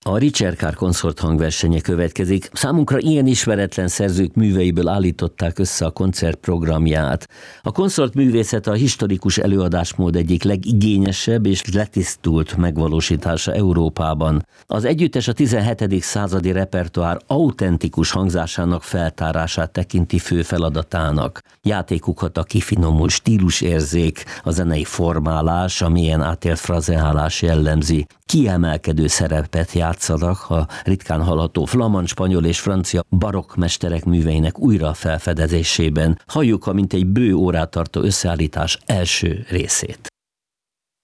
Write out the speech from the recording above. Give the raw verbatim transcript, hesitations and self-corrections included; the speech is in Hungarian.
A Richard Carr konszert hangversenye következik. Számunkra ilyen ismeretlen szerzők műveiből állították össze a koncertprogramját. A koncertművészet a historikus előadásmód egyik legigényesebb és letisztult megvalósítása Európában. Az együttes a tizenhetedik századi repertoár autentikus hangzásának feltárását tekinti fő feladatának. Játékukat a kifinomult stílusérzék, a zenei formálás, a mélyen átélt frazeálás jellemzi. Kiemelkedő szerepet játszanak a ritkán hallható flamand, spanyol és francia barokkmesterek műveinek újra felfedezésében. Halljuk a mintegy bő órát tartó összeállítás első részét.